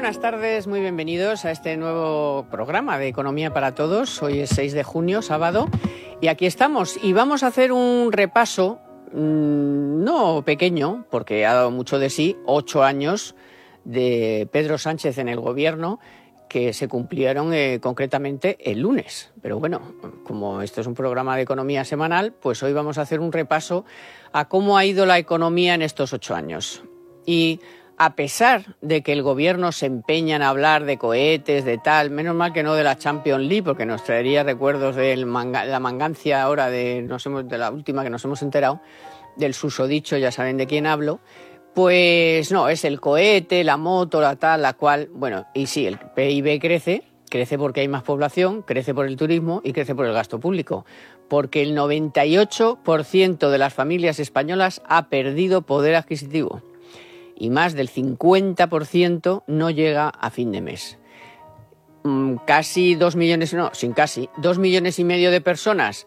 buenas tardes, muy bienvenidos a este nuevo programa de Economía para Todos. Hoy es 6 de junio, sábado, y aquí estamos. Y vamos a hacer un repaso, no pequeño, porque ha dado mucho de sí, 8 años de Pedro Sánchez en el gobierno, que se cumplieron concretamente el lunes. Pero bueno, como esto es un programa de economía semanal, pues hoy vamos a hacer un repaso a cómo ha ido la economía en estos 8 años. Y a pesar de que el gobierno se empeña en hablar de cohetes, de tal, menos mal que no de la Champions League, porque nos traería recuerdos de la mangancia ahora de la última que nos hemos enterado, del susodicho, ya saben de quién hablo. Pues no, es el cohete, la moto, la tal, la cual, bueno, y sí, el PIB crece porque hay más población, crece por el turismo y crece por el gasto público, porque el 98% de las familias españolas ha perdido poder adquisitivo y más del 50% no llega a fin de mes. Casi 2 millones, no, sin casi, 2 millones y medio de personas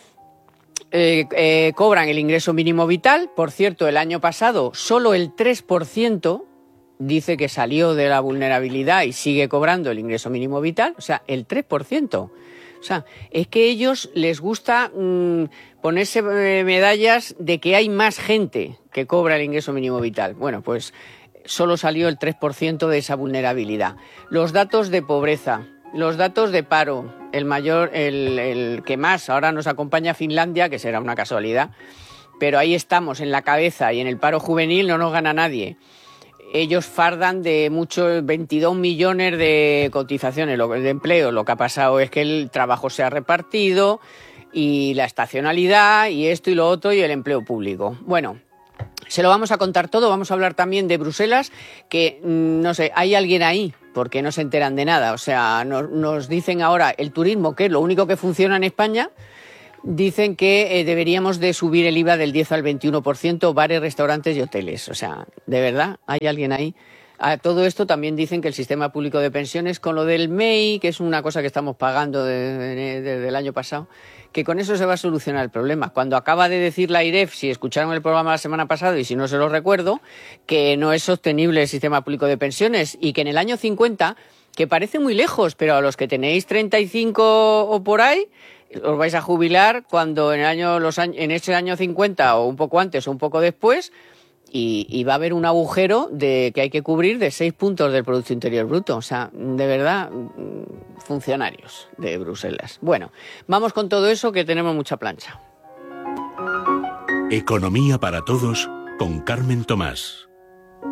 cobran el ingreso mínimo vital. Por cierto, el año pasado solo el 3% dice que salió de la vulnerabilidad y sigue cobrando el ingreso mínimo vital, o sea, el 3%. O sea, es que a ellos les gusta ponerse medallas de que hay más gente que cobra el ingreso mínimo vital. Bueno, pues solo salió el 3% de esa vulnerabilidad. Los datos de pobreza, los datos de paro, el que más, ahora nos acompaña Finlandia, que será una casualidad, pero ahí estamos en la cabeza, y en el paro juvenil no nos gana nadie. Ellos fardan de muchos 22 millones de cotizaciones de empleo. Lo que ha pasado es que el trabajo se ha repartido y la estacionalidad y esto y lo otro y el empleo público. Bueno, se lo vamos a contar todo. Vamos a hablar también de Bruselas, que no sé, hay alguien ahí porque no se enteran de nada. O sea, nos dicen ahora el turismo, que es lo único que funciona en España. Dicen que deberíamos de subir el IVA del 10 al 21%, bares, restaurantes y hoteles. O sea, ¿de verdad hay alguien ahí? A todo esto también dicen que el sistema público de pensiones, con lo del MEI, que es una cosa que estamos pagando desde el año pasado, que con eso se va a solucionar el problema. Cuando acaba de decir la AIREF, si escucharon el programa la semana pasada y si no se lo recuerdo, que no es sostenible el sistema público de pensiones y que en el año 50, que parece muy lejos, pero a los que tenéis 35 o por ahí, os vais a jubilar cuando en ese año 50 o un poco antes o un poco después, y va a haber un agujero que hay que cubrir de 6 puntos del Producto Interior Bruto. O sea, de verdad, funcionarios de Bruselas. Bueno, vamos con todo eso, que tenemos mucha plancha. Economía para Todos con Carmen Tomás.